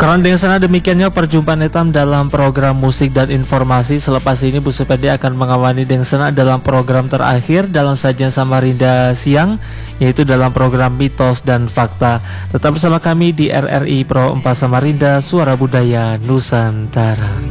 Karena dengan sana demikiannya perjumpaan hitam dalam program musik dan informasi. Selepas ini Bu Supedi akan mengawani dengan sana dalam program terakhir dalam sajian Samarinda siang, yaitu dalam program Mitos dan Fakta. Tetap bersama kami di RRI Pro 4 Samarinda, Suara Budaya Nusantara.